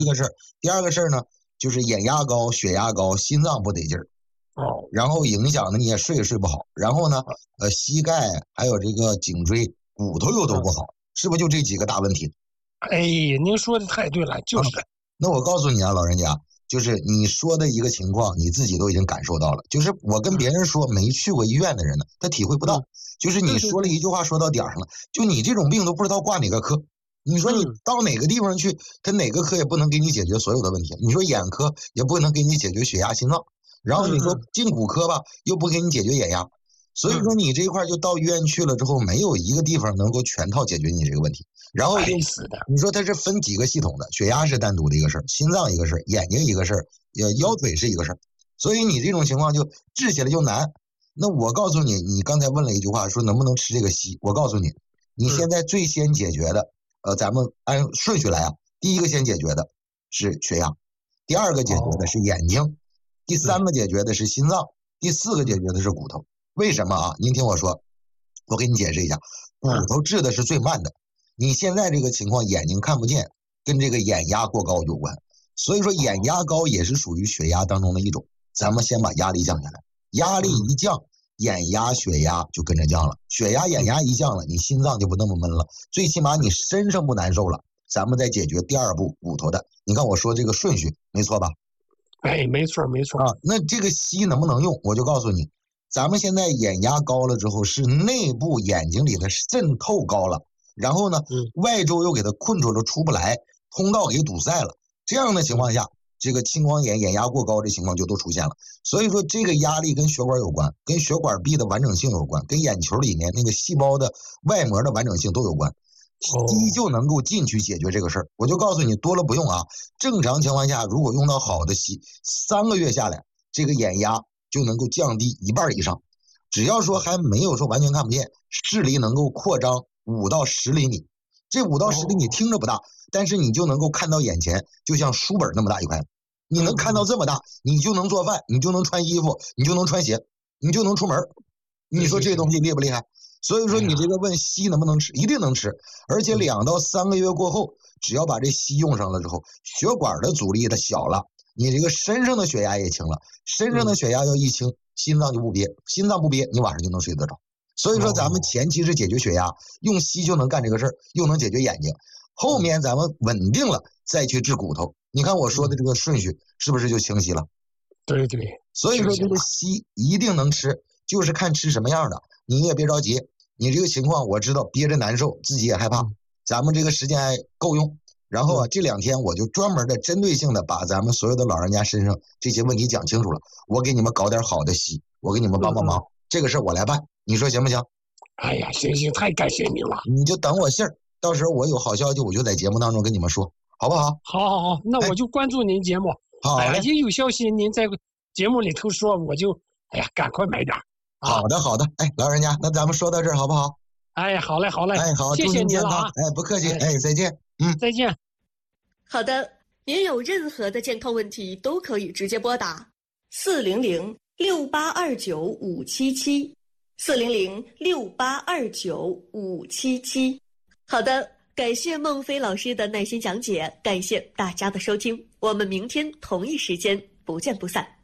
一个事儿。第二个事儿呢，就是眼压高、血压高、心脏不得劲儿，然后影响呢你也睡不好，然后呢，膝盖还有这个颈椎、骨头又都不好，是不是就这几个大问题？ 哎，您说的太对了，就是。 那我告诉你啊，老人家，就是你说的一个情况，你自己都已经感受到了。就是我跟别人说没去过医院的人呢，他体会不到。就是你说了一句话说到点上了，就你这种病都不知道挂哪个科。你说你到哪个地方去，他哪个科也不能给你解决所有的问题。你说眼科也不能给你解决血压、心脏，然后你说进骨科吧，又不给你解决眼压。所以说你这一块就到医院去了之后，没有一个地方能够全套解决你这个问题。然后你说它是分几个系统的，血压是单独的一个事儿，心脏一个事儿，眼睛一个事儿，腰腿是一个事儿。所以你这种情况就治起来就难。那我告诉你，你刚才问了一句话，说能不能吃这个硒？我告诉你，你现在最先解决的，咱们按顺序来啊，第一个先解决的是血压，第二个解决的是眼睛，第三个解决的是心脏，第四个解决的是骨头。为什么啊？您听我说，我给你解释一下，骨头治的是最慢的。你现在这个情况眼睛看不见，跟这个眼压过高有关，所以说眼压高也是属于血压当中的一种。咱们先把压力降下来，压力一降，眼压、血压就跟着降了。血压、眼压一降了，你心脏就不那么闷了，最起码你身上不难受了。咱们再解决第二步骨头的。你看我说这个顺序没错吧？ 哎，没错没错啊。那这个硒能不能用？我就告诉你，咱们现在眼压高了之后，是内部眼睛里的渗透高了。然后呢，外周又给它困住了，出不来，通道给堵塞了。这样的情况下，这个青光眼、眼压过高的情况就都出现了。所以说，这个压力跟血管有关，跟血管壁的完整性有关，跟眼球里面那个细胞的外膜的完整性都有关。硒就能够进去解决这个事儿。我就告诉你，多了不用啊。正常情况下，如果用到好的硒，3个月下来，这个眼压就能够降低1半以上。只要说还没有说完全看不见，视力能够扩张5到10厘米，这5到10厘米听着不大，但是你就能够看到眼前，就像书本那么大一块，你能看到这么大，你就能做饭，你就能穿衣服，你就能穿鞋，你就能出门。你说这东西厉不厉害？所以说你这个问硒能不能吃，一定能吃，而且2到3个月过后，只要把这硒用上了之后，血管的阻力它小了，你这个身上的血压也轻了，身上的血压要一轻，心脏就不憋，心脏不憋，你晚上就能睡得着。所以说咱们前期是解决血压，用硒就能干这个事儿，又能解决眼睛。后面咱们稳定了再去治骨头。你看我说的这个顺序是不是就清晰了？ 对对。 所以说这个硒一定能吃，就是看吃什么样的。你也别着急，你这个情况我知道，憋着难受，自己也害怕。咱们这个时间还够用。然后啊，这2天我就专门的针对性的把咱们所有的老人家身上这些问题讲清楚了。我给你们搞点好的硒，我给你们帮帮忙。这个事儿我来办，你说行不行？ 哎呀，行，太感谢您了。 你就等我信儿，到时候我有好消息，我就在节目当中跟你们说，好不好？ 好，那我就关注您节目。 好， 哎呀，一有消息您在节目里头说，我就赶快买点。 好的，哎，老人家，那咱们说到这儿好不好？ 哎，好嘞， 哎，好， 谢谢您了啊！ 哎，不客气，哎，再见， 再见。 好的，您有任何的健康问题都可以直接拨打400-6829-577，400-6829-577。好的，感谢孟非老师的耐心讲解，感谢大家的收听，我们明天同一时间不见不散。